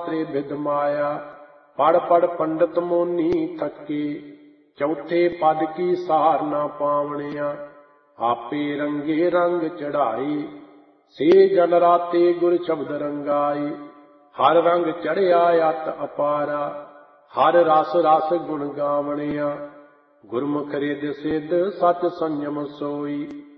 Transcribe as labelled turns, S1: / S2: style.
S1: त्रिविध माया। पढ़ पढ़ पंडित मोनी थके, चौथे पद की सार ना पावणिया। आपे रंगे रंग चढ़ाई, से जन राते गुर शब्द रंगाई। हर रंग चढ़िया अत अपारा, हर रस रस गुण गावणिया। गुरमुख रिद सिद्ध सच संयम सोई,